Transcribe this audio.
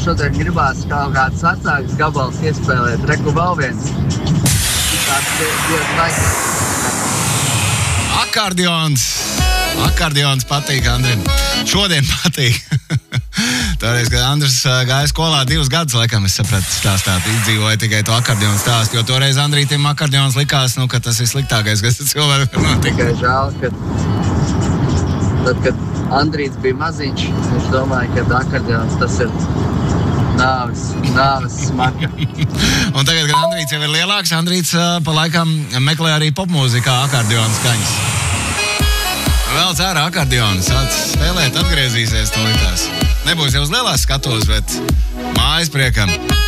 šodien gribās kaut kāds vecāks gabals iespēlēt. Reku vēl viens. Tāds dievs laiks. Akordions patīk Andrim. Šodien patīk. Toreiz, kad Andris gāja skolā 2 gadus, laikam, es sapratu stāstāt, izdzīvoja tikai to akordionu stāstu, jo toreiz Andrītim akordions likās, ka tas ir sliktākais, kas cilvēkam var notikt. Tikai žēl, ka tad, kad Andrīts bija maziņš, viņš domāja, ka akordions tas ir nāves smaka. Un tagad, kad Andrīts jau ir lielāks, Andrīts pa laikam meklē arī popmūzikā akordionu skaņas. Vēl cēra akordionu, sāc spēlēt, atgriezīsies to likās. Nebūs jau uz lielās skatuves, bet mājas priekam.